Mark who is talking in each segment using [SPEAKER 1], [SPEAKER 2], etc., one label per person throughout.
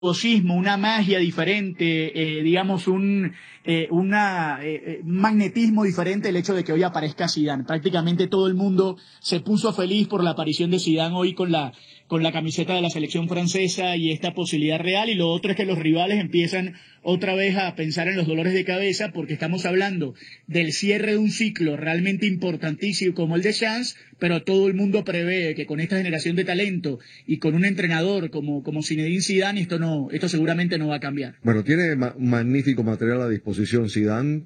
[SPEAKER 1] virtuosismo, una magia diferente, digamos, magnetismo diferente el hecho de que hoy aparezca Zidane. Prácticamente todo el mundo se puso feliz por la aparición de Zidane hoy con la camiseta de la selección francesa y esta posibilidad real. Y lo otro es que los rivales empiezan otra vez a pensar en los dolores de cabeza, porque estamos hablando del cierre de un ciclo realmente importantísimo como el de Champs, pero todo el mundo prevé que con esta generación de talento y con un entrenador como Zinedine Zidane, esto seguramente no va a cambiar.
[SPEAKER 2] Bueno, tiene magnífico material a disposición Zidane.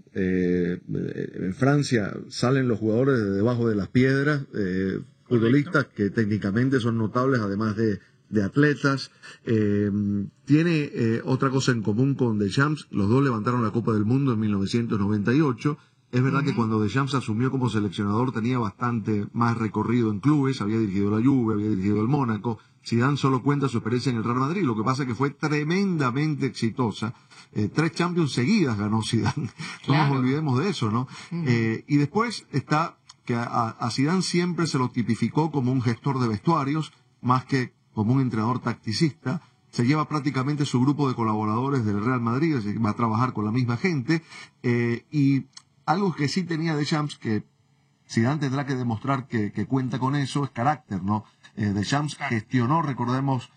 [SPEAKER 2] En Francia salen los jugadores de debajo de las piedras, futbolistas que técnicamente son notables, además de atletas. Tiene otra cosa en común con Deschamps. Los dos levantaron la Copa del Mundo en 1998. Es verdad que cuando Deschamps asumió como seleccionador tenía bastante más recorrido en clubes, había dirigido la Juve, había dirigido el Mónaco. Zidane solo cuenta su experiencia en el Real Madrid, lo que pasa es que fue tremendamente exitosa. 3 Champions seguidas ganó Zidane. No nos olvidemos de eso, ¿no? Y después está que a Zidane siempre se lo tipificó como un gestor de vestuarios, más que como un entrenador tacticista. Se lleva prácticamente su grupo de colaboradores del Real Madrid, va a trabajar con la misma gente. Y algo que sí tenía Deschamps, que Zidane tendrá que demostrar que cuenta con eso, es carácter, ¿no? Deschamps gestionó, recordemos,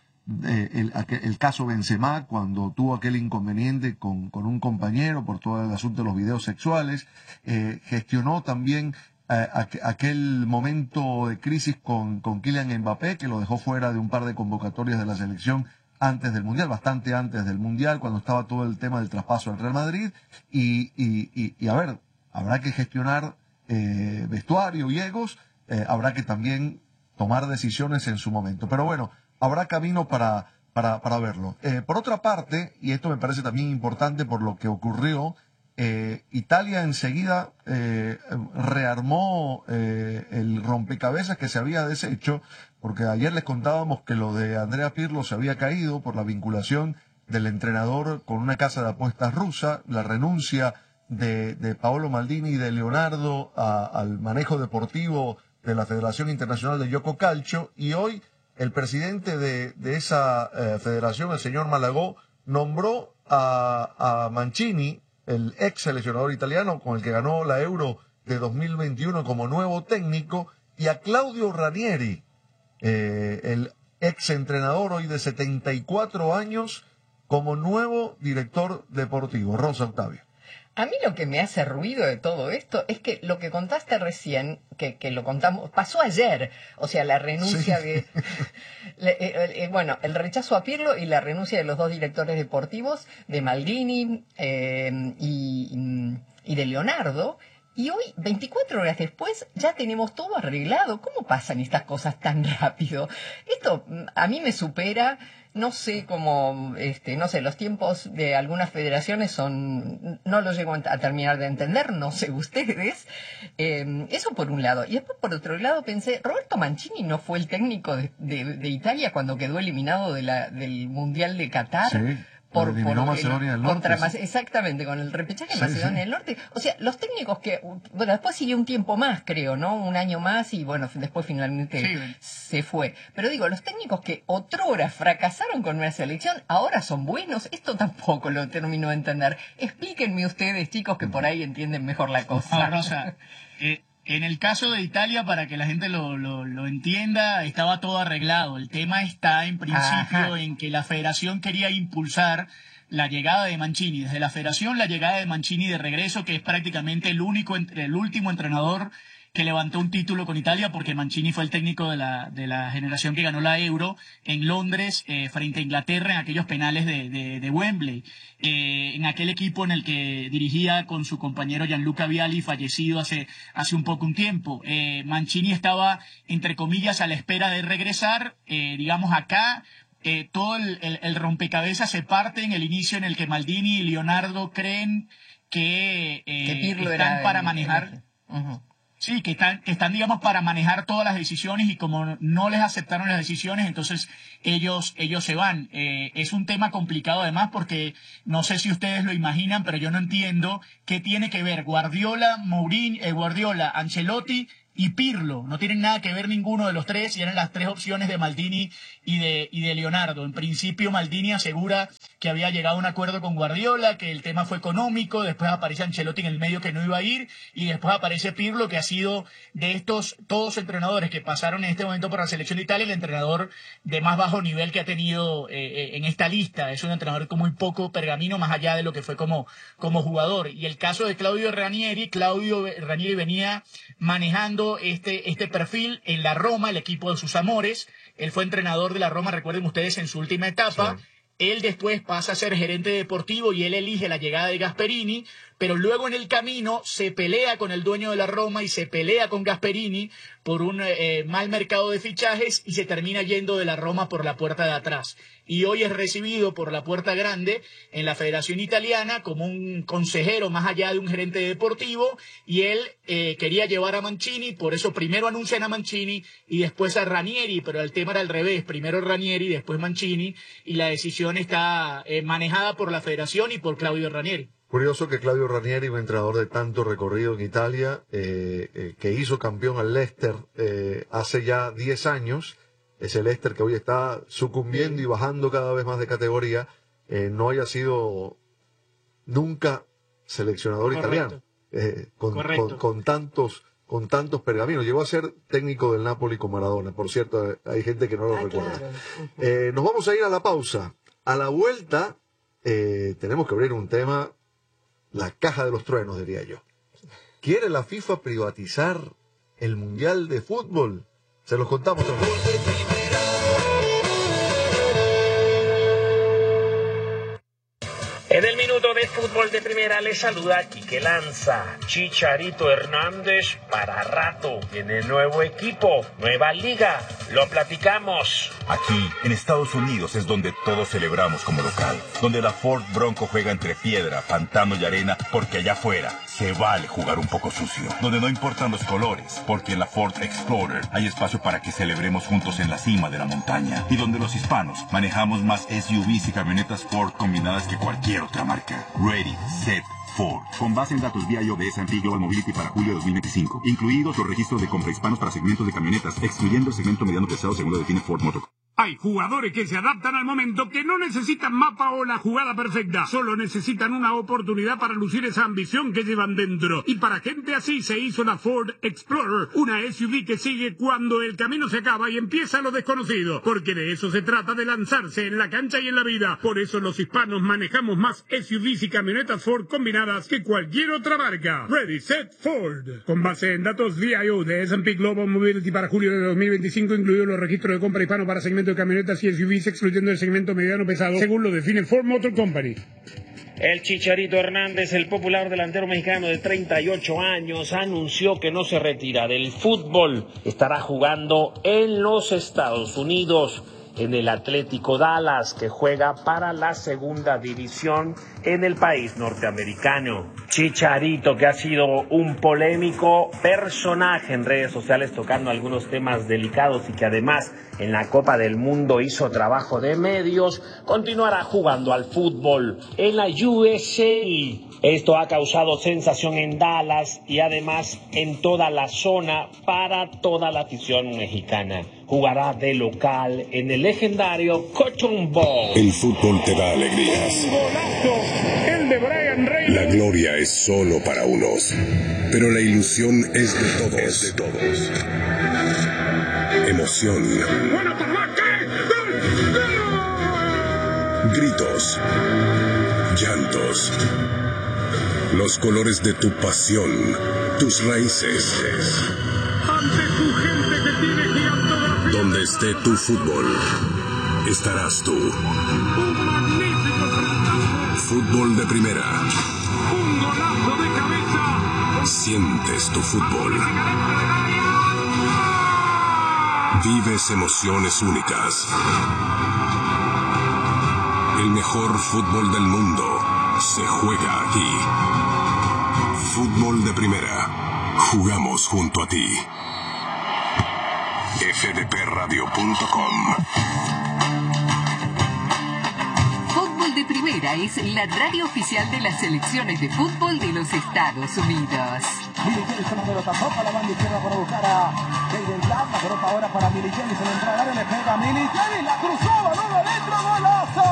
[SPEAKER 2] el caso Benzema, cuando tuvo aquel inconveniente con un compañero por todo el asunto de los videos sexuales. Gestionó también aquel momento de crisis con Kylian Mbappé, que lo dejó fuera de un par de convocatorias de la selección antes del Mundial, bastante antes del Mundial, cuando estaba todo el tema del traspaso al Real Madrid. Y a ver, habrá que gestionar vestuario y egos, habrá que también tomar decisiones en su momento. Pero bueno, habrá camino para verlo. Por otra parte, y esto me parece también importante por lo que ocurrió, Italia enseguida rearmó el rompecabezas que se había deshecho, porque ayer les contábamos que lo de Andrea Pirlo se había caído por la vinculación del entrenador con una casa de apuestas rusa, la renuncia de Paolo Maldini y de Leonardo al manejo deportivo de la Federación Internacional de Gioco Calcio, y hoy el presidente de esa federación, el señor Malagò, nombró a Mancini, el ex seleccionador italiano con el que ganó la Euro de 2021, como nuevo técnico, y a Claudio Ranieri, el ex entrenador hoy de 74 años, como nuevo director deportivo. Rosa, Octavio.
[SPEAKER 3] A mí lo que me hace ruido de todo esto es que lo que contaste recién, que lo contamos, pasó ayer. O sea, la renuncia de... bueno, el rechazo a Pirlo y la renuncia de los 2 directores deportivos, de Maldini y de Leonardo. Y hoy, 24 horas después, ya tenemos todo arreglado. ¿Cómo pasan estas cosas tan rápido? Esto a mí me supera. No sé cómo, no sé, los tiempos de algunas federaciones no los llego a terminar de entender, no sé ustedes. Eso por un lado. Y después por otro lado pensé, Roberto Mancini no fue el técnico de Italia cuando quedó eliminado del Mundial de Qatar.
[SPEAKER 2] Sí. Por Macedonia del Norte.
[SPEAKER 3] Exactamente, con el repechaje de Macedonia del Norte. O sea, los técnicos que, bueno, después siguió un tiempo más, creo, ¿no? Un año más y bueno, después finalmente se fue. Pero digo, los técnicos que otrora fracasaron con una selección, ahora son buenos. Esto tampoco lo termino de entender. Explíquenme ustedes, chicos, que por ahí entienden mejor la cosa.
[SPEAKER 1] Rosa, en el caso de Italia, para que la gente lo entienda, estaba todo arreglado. El tema está, en principio, en que la federación quería impulsar la llegada de Mancini. Desde la federación, la llegada de Mancini de regreso, que es prácticamente el último entrenador que levantó un título con Italia, porque Mancini fue el técnico de la generación que ganó la Euro en Londres frente a Inglaterra en aquellos penales de Wembley, en aquel equipo en el que dirigía con su compañero Gianluca Vialli, fallecido hace un tiempo. Mancini estaba, entre comillas, a la espera de regresar. Digamos, acá todo el rompecabezas se parte en el inicio en el que Maldini y Leonardo creen que
[SPEAKER 3] Pirlo
[SPEAKER 1] están
[SPEAKER 3] era
[SPEAKER 1] para manejar... Sí, que están, digamos, para manejar todas las decisiones, y como no les aceptaron las decisiones, entonces ellos se van. Es un tema complicado además, porque no sé si ustedes lo imaginan, pero yo no entiendo qué tiene que ver Guardiola, Ancelotti y Pirlo. No tienen nada que ver ninguno de los tres y eran las tres opciones de Maldini y de Leonardo. En principio Maldini asegura que había llegado a un acuerdo con Guardiola, que el tema fue económico, después aparece Ancelotti en el medio que no iba a ir y después aparece Pirlo, que ha sido de estos todos entrenadores que pasaron en este momento por la selección de Italia el entrenador de más bajo nivel que ha tenido en esta lista. Es un entrenador con muy poco pergamino más allá de lo que fue como jugador. Y el caso de Claudio Ranieri venía manejando este perfil en la Roma, el equipo de sus amores. Él fue entrenador de la Roma, recuerden ustedes, en su última etapa. Sí. Él después pasa a ser gerente deportivo y él elige la llegada de Gasperini, pero luego en el camino se pelea con el dueño de la Roma y se pelea con Gasperini por un mal mercado de fichajes y se termina yendo de la Roma por la puerta de atrás. Y hoy es recibido por la puerta grande en la Federación Italiana como un consejero más allá de un gerente deportivo, y él quería llevar a Mancini, por eso primero anuncian a Mancini y después a Ranieri, pero el tema era al revés, primero Ranieri, después Mancini, y la decisión está manejada por la Federación y por Claudio Ranieri.
[SPEAKER 2] Curioso que Claudio Ranieri, un entrenador de tanto recorrido en Italia, que hizo campeón al Leicester hace ya 10 años, ese Leicester que hoy está sucumbiendo y bajando cada vez más de categoría, no haya sido nunca seleccionador italiano, con tantos pergaminos. Llegó a ser técnico del Napoli con Maradona, por cierto, hay gente que no lo recuerda. Claro. Nos vamos a ir a la pausa. A la vuelta tenemos que abrir un tema, la caja de los truenos, diría yo. ¿Quiere la FIFA privatizar el Mundial de Fútbol? Se los contamos también.
[SPEAKER 4] En el minuto de Fútbol de Primera les saluda Quique Lanza. Chicharito Hernández para rato en el nuevo equipo, nueva liga. Lo platicamos.
[SPEAKER 5] Aquí, en Estados Unidos, es donde todos celebramos como local. Donde la Ford Bronco juega entre piedra, pantano y arena, porque allá afuera se vale jugar un poco sucio. Donde no importan los colores, porque en la Ford Explorer hay espacio para que celebremos juntos en la cima de la montaña. Y donde los hispanos manejamos más SUVs y camionetas Ford combinadas que cualquier otra marca. Ready, set, Ford. Con base en datos VIO de S&P Global Mobility para julio de 2025. Incluidos los registros de compra hispanos para segmentos de camionetas, excluyendo el segmento mediano pesado según lo define Ford Motor.
[SPEAKER 6] Hay jugadores que se adaptan al momento, que no necesitan mapa o la jugada perfecta. Solo necesitan una oportunidad para lucir esa ambición que llevan dentro. Y para gente así se hizo la Ford Explorer, una SUV que sigue cuando el camino se acaba y empieza lo desconocido. Porque de eso se trata, de lanzarse en la cancha y en la vida. Por eso los hispanos manejamos más SUVs y camionetas Ford combinadas que cualquier otra marca. Ready, set, Ford. Con base en datos VIO de S&P Global Mobility para julio de 2025, incluidos los registros de compra hispano para segmentos de camionetas y SUVs, excluyendo el segmento mediano pesado, según lo define Ford Motor Company.
[SPEAKER 4] El Chicharito Hernández, el popular delantero mexicano de 38 años, anunció que no se retira del fútbol. Estará jugando en los Estados Unidos, en el Atlético Dallas, que juega para la segunda división en el país norteamericano. Chicharito, que ha sido un polémico personaje en redes sociales, tocando algunos temas delicados y que además en la Copa del Mundo hizo trabajo de medios, continuará jugando al fútbol en la USA. Esto ha causado sensación en Dallas y además en toda la zona para toda la afición mexicana. Jugará de local en el legendario Cotton Bowl.
[SPEAKER 7] El fútbol te da alegrías.
[SPEAKER 6] ¡Un golazo! El de Brian Reyes.
[SPEAKER 7] La gloria es solo para unos, pero la ilusión es de todos. Emoción.
[SPEAKER 6] ¡Buena ataque!
[SPEAKER 7] Gritos. Llantos. Los colores de tu pasión, tus raíces.
[SPEAKER 6] Ante tu gente que tiene girando la fiesta.
[SPEAKER 7] Donde esté tu fútbol, estarás tú.
[SPEAKER 6] Un magnífico frentazo.
[SPEAKER 7] Fútbol de primera.
[SPEAKER 6] Un golazo de cabeza.
[SPEAKER 7] Sientes tu fútbol. Vives emociones únicas. El mejor fútbol del mundo se juega aquí. Fútbol de primera. Jugamos junto a ti. fdpradio.com.
[SPEAKER 8] Fútbol de Primera es la radio oficial de las selecciones de fútbol de los Estados Unidos.
[SPEAKER 9] Milichelis con la pelota, toca la banda izquierda para buscar a Jaden Blanc. La pelota ahora para Milichelis, en la entrada al área, le pega a Milichelis, la cruzó, balón adentro, golazo.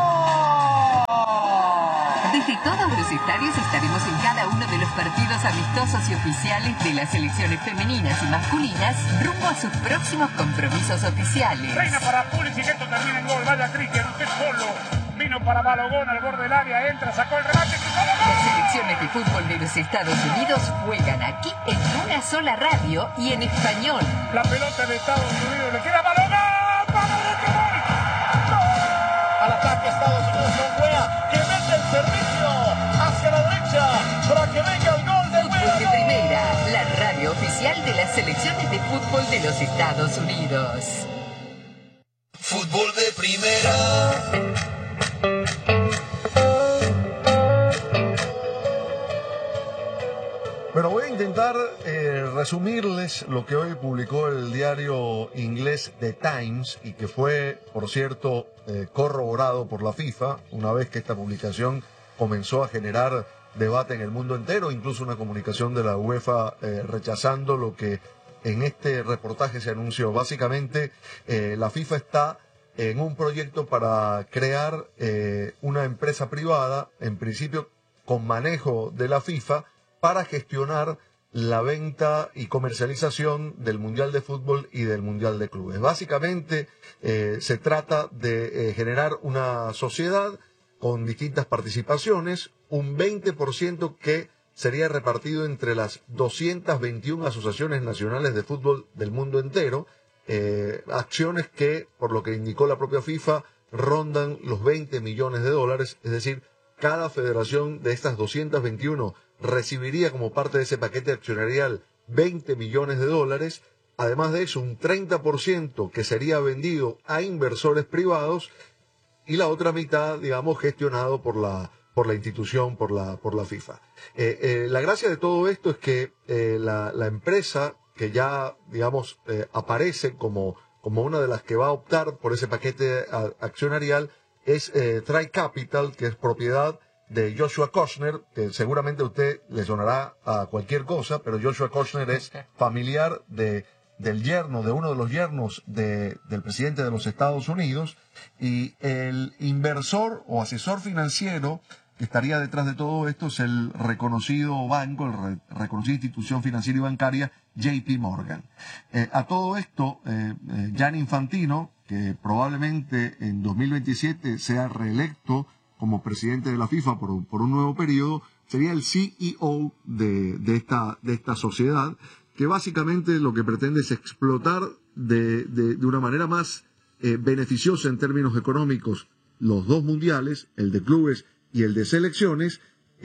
[SPEAKER 8] Desde todos los estadios estaremos en cada uno de los partidos amistosos y oficiales de las selecciones femeninas y masculinas rumbo a sus próximos compromisos oficiales.
[SPEAKER 6] Reina para Pulisic, esto termina en gol. Vaya Cristian, usted solo. Vino para Balogón al borde del área, entra, sacó el remate.
[SPEAKER 8] Las selecciones de fútbol de los Estados Unidos juegan aquí en una sola radio y en español.
[SPEAKER 6] La pelota de Estados Unidos le queda a Balogón. ¡Para derecho, gol!
[SPEAKER 10] Al ataque Estados Unidos con Wea, que mete el servicio hacia la derecha para que venga el gol de Wea.
[SPEAKER 8] Fútbol de Primera, la radio oficial de las selecciones de fútbol de los Estados Unidos.
[SPEAKER 10] Fútbol de Primera.
[SPEAKER 2] Bueno, voy a intentar resumirles lo que hoy publicó el diario inglés The Times y que fue, por cierto, corroborado por la FIFA una vez que esta publicación comenzó a generar debate en el mundo entero, incluso una comunicación de la UEFA rechazando lo que en este reportaje se anunció. Básicamente, la FIFA está en un proyecto para crear una empresa privada, en principio con manejo de la FIFA, para gestionar la venta y comercialización del Mundial de Fútbol y del Mundial de Clubes. Básicamente se trata de generar una sociedad con distintas participaciones, un 20% que sería repartido entre las 221 asociaciones nacionales de fútbol del mundo entero, acciones que, por lo que indicó la propia FIFA, rondan los 20 millones de dólares, es decir, cada federación de estas 221 recibiría como parte de ese paquete accionarial 20 millones de dólares, además de eso un 30% que sería vendido a inversores privados y la otra mitad, digamos, gestionado por la institución, por la FIFA. La gracia de todo esto es que la empresa que ya, digamos, aparece como una de las que va a optar por ese paquete accionarial es Tri Capital, que es propiedad de Joshua Kushner, que seguramente a usted le sonará a cualquier cosa, pero Joshua Kushner es familiar del yerno, de uno de los yernos del presidente de los Estados Unidos, y el inversor o asesor financiero que estaría detrás de todo esto es el reconocido banco, reconocida institución financiera y bancaria JP Morgan. A todo esto, Gianni Infantino, que probablemente en 2027 sea reelecto como presidente de la FIFA por un nuevo periodo, sería el CEO de esta sociedad, que básicamente lo que pretende es explotar de una manera más beneficiosa en términos económicos los dos mundiales, el de clubes y el de selecciones.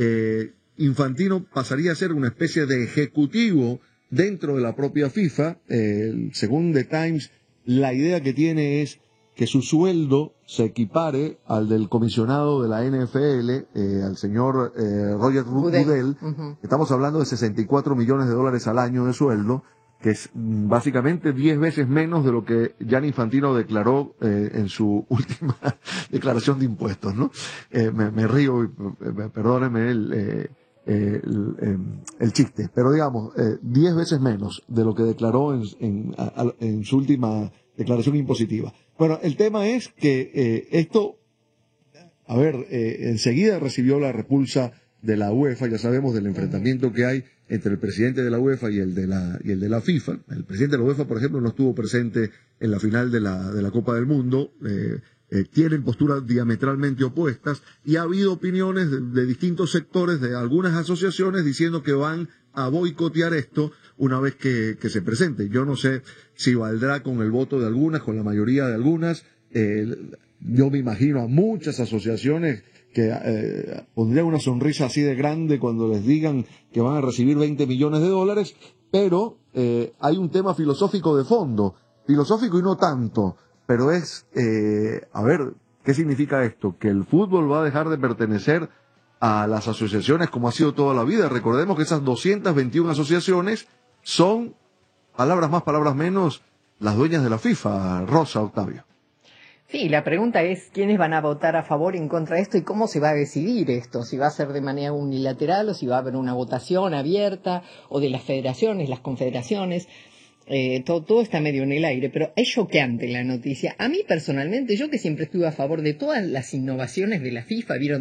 [SPEAKER 2] Infantino pasaría a ser una especie de ejecutivo dentro de la propia FIFA. Según The Times, la idea que tiene es que su sueldo se equipare al del comisionado de la NFL, al señor Roger Goodell. Estamos hablando de 64 millones de dólares al año de sueldo, que es básicamente 10 veces menos de lo que Gianni Infantino declaró en su última declaración de impuestos, ¿no? Me río, perdónenme el chiste, pero digamos, 10 veces menos de lo que declaró en su última declaración impositiva. Bueno, el tema es que esto, enseguida recibió la repulsa de la UEFA. Ya sabemos del enfrentamiento que hay entre el presidente de la UEFA y el de la FIFA. El presidente de la UEFA, por ejemplo, no estuvo presente en la final de la Copa del Mundo. Tienen posturas diametralmente opuestas y ha habido opiniones de distintos sectores, de algunas asociaciones, diciendo que van a boicotear esto una vez que se presente. Yo no sé si valdrá con el voto de algunas, con la mayoría de algunas. Yo me imagino a muchas asociaciones que pondrían una sonrisa así de grande cuando les digan que van a recibir 20 millones de dólares, pero hay un tema filosófico de fondo, filosófico y no tanto, pero es, ¿qué significa esto? Que el fútbol va a dejar de pertenecer a las asociaciones como ha sido toda la vida. Recordemos que esas 221 asociaciones son, palabras más, palabras menos, las dueñas de la FIFA, Rosa, Octavio.
[SPEAKER 3] Sí, la pregunta es quiénes van a votar a favor y en contra de esto y cómo se va a decidir esto, si va a ser de manera unilateral o si va a haber una votación abierta o de las federaciones, las confederaciones. Todo está medio en el aire, pero es choqueante la noticia. A mí personalmente, yo que siempre estuve a favor de todas las innovaciones de la FIFA, vieron